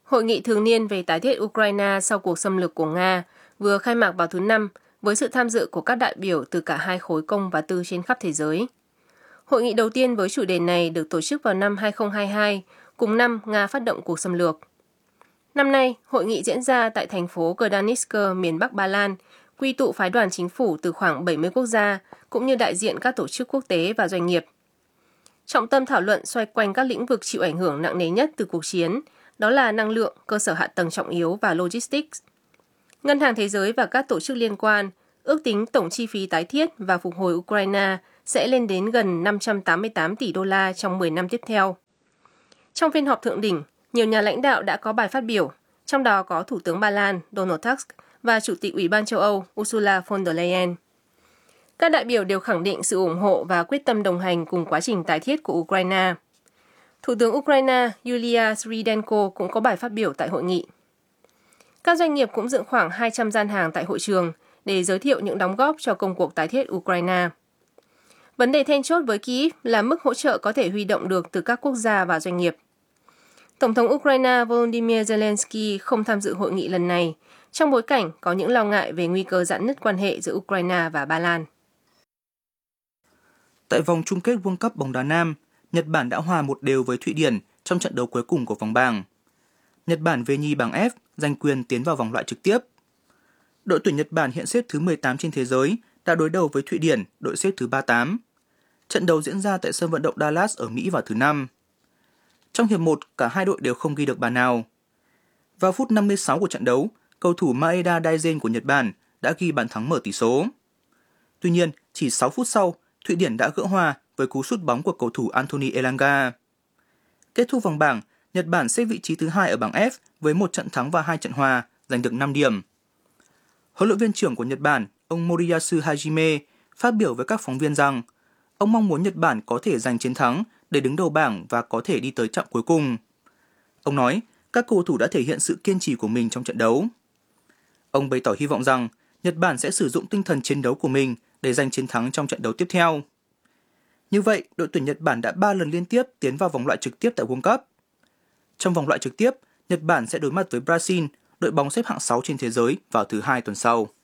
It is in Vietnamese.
Hội nghị thường niên về tái thiết Ukraine sau cuộc xâm lược của Nga vừa khai mạc vào thứ Năm với sự tham dự của các đại biểu từ cả hai khối công và tư trên khắp thế giới. Hội nghị đầu tiên với chủ đề này được tổ chức vào năm 2022, cùng năm Nga phát động cuộc xâm lược. Năm nay, hội nghị diễn ra tại thành phố Gdansk, miền Bắc Ba Lan, quy tụ phái đoàn chính phủ từ khoảng 70 quốc gia, cũng như đại diện các tổ chức quốc tế và doanh nghiệp. Trọng tâm thảo luận xoay quanh các lĩnh vực chịu ảnh hưởng nặng nề nhất từ cuộc chiến, đó là năng lượng, cơ sở hạ tầng trọng yếu và logistics. Ngân hàng Thế giới và các tổ chức liên quan ước tính tổng chi phí tái thiết và phục hồi Ukraine sẽ lên đến gần 588 tỷ đô la trong 10 năm tiếp theo. Trong phiên họp thượng đỉnh, nhiều nhà lãnh đạo đã có bài phát biểu, trong đó có Thủ tướng Ba Lan Donald Tusk và Chủ tịch Ủy ban châu Âu Ursula von der Leyen. Các đại biểu đều khẳng định sự ủng hộ và quyết tâm đồng hành cùng quá trình tái thiết của Ukraine. Thủ tướng Ukraine Yulia Svyridenko cũng có bài phát biểu tại hội nghị. Các doanh nghiệp cũng dựng khoảng 200 gian hàng tại hội trường để giới thiệu những đóng góp cho công cuộc tái thiết Ukraine. Vấn đề then chốt với Kyiv là mức hỗ trợ có thể huy động được từ các quốc gia và doanh nghiệp. Tổng thống Ukraine Volodymyr Zelensky không tham dự hội nghị lần này, trong bối cảnh có những lo ngại về nguy cơ rạn nứt quan hệ giữa Ukraine và Ba Lan. Tại vòng chung kết World Cup bóng đá nam, Nhật Bản đã hòa 1-1 với Thụy Điển trong trận đấu cuối cùng của vòng bảng. Nhật Bản về nhì bảng F, giành quyền tiến vào vòng loại trực tiếp. Đội tuyển Nhật Bản hiện xếp thứ 18 trên thế giới, đã đối đầu với Thụy Điển, đội xếp thứ 38. Trận đấu diễn ra tại sân vận động Dallas ở Mỹ vào thứ Năm. Trong hiệp 1, cả hai đội đều không ghi được bàn nào. Vào phút 56 của trận đấu, cầu thủ Maeda Daizen của Nhật Bản đã ghi bàn thắng mở tỷ số. Tuy nhiên, chỉ 6 phút sau, Thụy Điển đã gỡ hòa với cú sút bóng của cầu thủ Anthony Elanga. Kết thúc vòng bảng, Nhật Bản xếp vị trí thứ 2 ở bảng F với 1 trận thắng và 2 trận hòa, giành được 5 điểm. Huấn luyện viên trưởng của Nhật Bản, ông Moriyasu Hajime, phát biểu với các phóng viên rằng ông mong muốn Nhật Bản có thể giành chiến thắng để đứng đầu bảng và có thể đi tới chặng cuối cùng. Ông nói, các cầu thủ đã thể hiện sự kiên trì của mình trong trận đấu. Ông bày tỏ hy vọng rằng Nhật Bản sẽ sử dụng tinh thần chiến đấu của mình để giành chiến thắng trong trận đấu tiếp theo. Như vậy, đội tuyển Nhật Bản đã 3 lần liên tiếp tiến vào vòng loại trực tiếp tại World Cup. Trong vòng loại trực tiếp, Nhật Bản sẽ đối mặt với Brazil, đội bóng xếp hạng 6 trên thế giới vào thứ Hai tuần sau.